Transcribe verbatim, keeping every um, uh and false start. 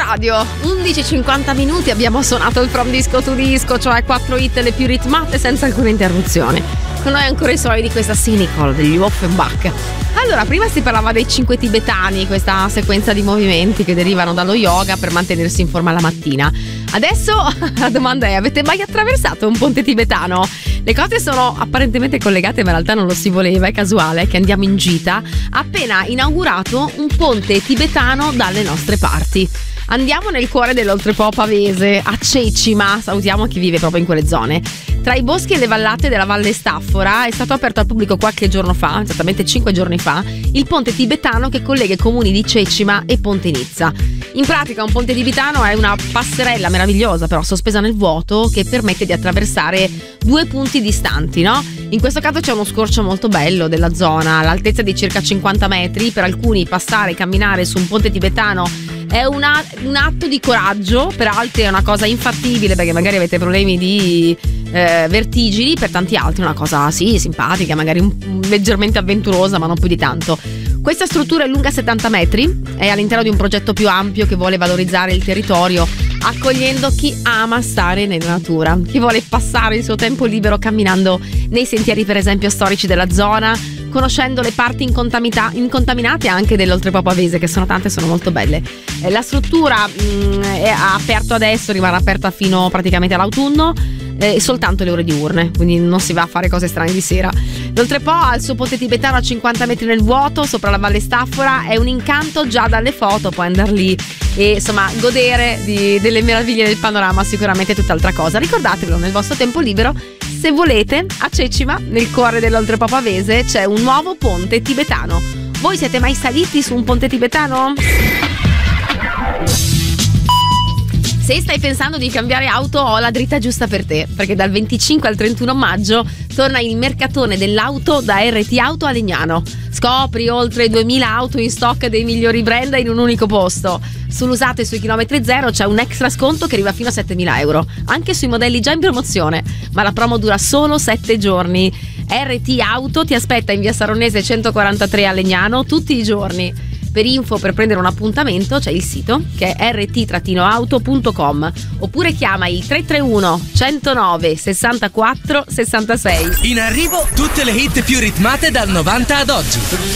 radio. undici e cinquanta minuti, abbiamo suonato il From Disco to Disco, cioè quattro hit le più ritmate senza alcuna interruzione. Con noi ancora i suoni di questa Cynical degli Offenbach. Allora, prima si parlava dei cinque tibetani, questa sequenza di movimenti che derivano dallo yoga per mantenersi in forma la mattina. Adesso la domanda è: avete mai attraversato un ponte tibetano? Le cose sono apparentemente collegate, ma in realtà non lo si voleva, è casuale che andiamo in gita. Ha appena inaugurato un ponte tibetano dalle nostre parti. Andiamo nel cuore dell'Oltrepò Pavese, a Cecima, salutiamo chi vive proprio in quelle zone. Tra i boschi e le vallate della Valle Staffora è stato aperto al pubblico qualche giorno fa, esattamente cinque giorni fa, il ponte tibetano che collega i comuni di Cecima e Ponte Nizza. In pratica un ponte tibetano è una passerella meravigliosa, però sospesa nel vuoto, che permette di attraversare due punti distanti, no? In questo caso c'è uno scorcio molto bello della zona, all'altezza di circa cinquanta metri. Per alcuni passare e camminare su un ponte tibetano è una, un atto di coraggio, per altri è una cosa infattibile perché magari avete problemi di eh, vertigini, per tanti altri è una cosa sì simpatica, magari un, leggermente avventurosa, ma non più di tanto. Questa struttura è lunga settanta metri, è all'interno di un progetto più ampio che vuole valorizzare il territorio, accogliendo chi ama stare nella natura, chi vuole passare il suo tempo libero camminando nei sentieri per esempio storici della zona, conoscendo le parti incontamita- incontaminate anche dell'Oltrepò Pavese, che sono tante, sono molto belle. Eh, la struttura mh, è aperto adesso, rimarrà aperta fino praticamente all'autunno, e eh, soltanto le ore diurne, quindi non si va a fare cose strane di sera. L'Oltrepò ha il suo ponte tibetano a cinquanta metri nel vuoto sopra la Valle Staffora, è un incanto già dalle foto, puoi andare lì e insomma godere di, delle meraviglie del panorama, sicuramente è tutt'altra cosa. Ricordatevelo nel vostro tempo libero, se volete, a Cecima, nel cuore dell'Oltrepò Pavese, c'è un nuovo ponte tibetano. Voi siete mai saliti su un ponte tibetano? Se stai pensando di cambiare auto, ho la dritta giusta per te, perché dal venticinque al trentuno maggio torna il mercatone dell'auto da R T Auto a Legnano. Scopri oltre duemila auto in stock dei migliori brand in un unico posto. Sull'usato e sui chilometri zero c'è un extra sconto che arriva fino a settemila euro, anche sui modelli già in promozione, ma la promo dura solo sette giorni. R T Auto ti aspetta in via Saronese centoquarantatré a Legnano tutti i giorni. Per info, per prendere un appuntamento, c'è il sito che è r t auto punto com, oppure chiama il tre tre uno centonove sessantaquattro sessantasei. In arrivo tutte le hit più ritmate dal novanta ad oggi.